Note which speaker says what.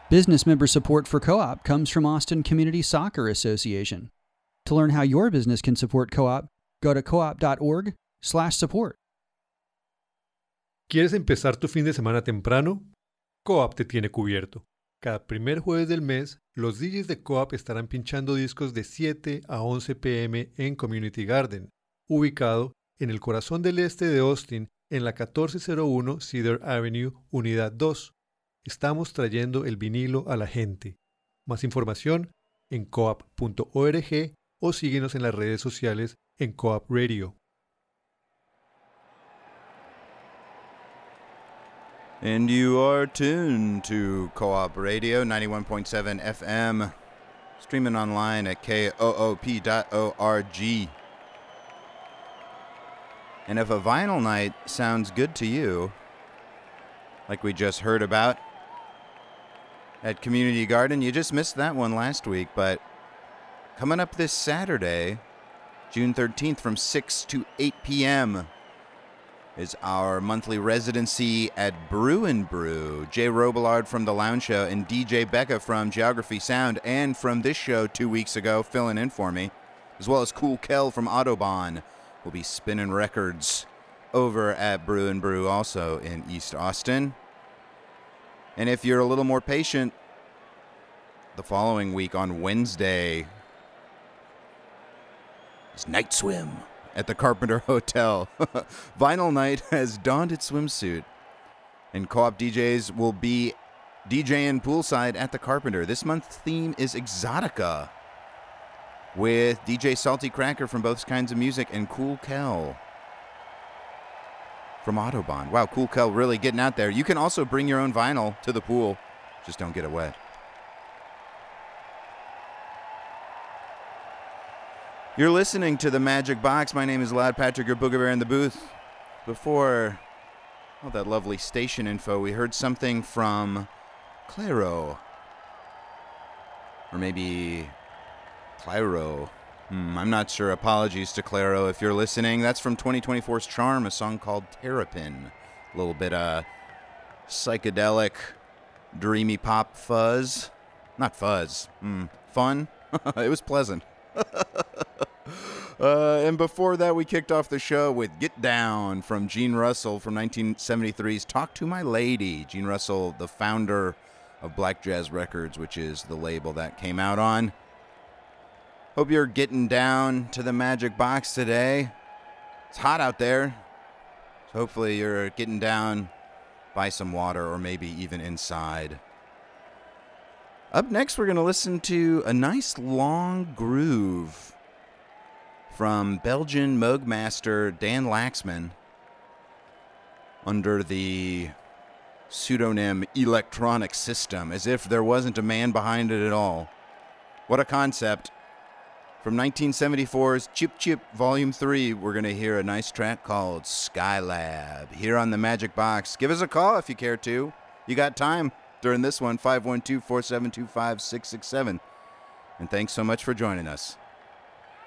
Speaker 1: Business member support for Co-op comes from Austin Community Soccer Association. To learn how your business can support Co-op, go to coop.org/support.
Speaker 2: ¿Quieres empezar tu fin de semana temprano? Co-op te tiene cubierto. Cada primer jueves del mes, los DJs de Co-op estarán pinchando discos de 7 a 11 p.m. en Community Garden, ubicado en el corazón del este de Austin, en la 1401 Cedar Avenue, Unidad 2. Estamos trayendo el vinilo a la gente. Más información en coop.org o síguenos en las redes sociales en Co-op Radio.
Speaker 3: And you are tuned to Co-op Radio 91.7 FM, streaming online at koop.org. And if a vinyl night sounds good to you, like we just heard about at Community Garden, you just missed that one last week, but coming up this Saturday, June 13th from 6 to 8 p.m., is our monthly residency at Brew and Brew. Jay Robillard from The Lounge Show and DJ Becca from Geography Sound and from this show 2 weeks ago, filling in for me, as well as Cool Kel from Autobahn, will be spinning records over at Brew and Brew, also in East Austin. And if you're a little more patient, the following week on Wednesday is Night Swim at the Carpenter Hotel. Vinyl Night has donned its swimsuit, and Co-op DJs will be DJing poolside at the Carpenter. This month's theme is Exotica, with DJ Salty Cracker from Both Kinds of Music and Cool Kel from Autobahn. Wow, Cool Kel really getting out there. You can also bring your own vinyl to the pool. Just don't get it wet. You're listening to The Magic Box. My name is Loud Patrick, your Booger Bear in the booth. Before all that lovely station info, we heard something from Clairo. Or maybe Clairo. I'm not sure. Apologies to Clairo if you're listening. That's from 2024's Charm, a song called Terrapin. A little bit of psychedelic, dreamy pop fuzz. Not fuzz. Fun. It was pleasant. And before that, we kicked off the show with Get Down from Gene Russell from 1973's Talk to My Lady. Gene Russell, the founder of Black Jazz Records, which is the label that came out on. Hope you're getting down to the Magic Box today. It's hot out there, so hopefully you're getting down by some water or maybe even inside. Up next, we're going to listen to a nice long groove from Belgian Moog master Dan Laxman under the pseudonym Electronic System, as if there wasn't a man behind it at all. What a concept. From 1974's Chip Chip Volume 3, we're going to hear a nice track called Skylab here on the Magic Box. Give us a call if you care to. You got time during this one, 512-472-5667. And thanks so much for joining us.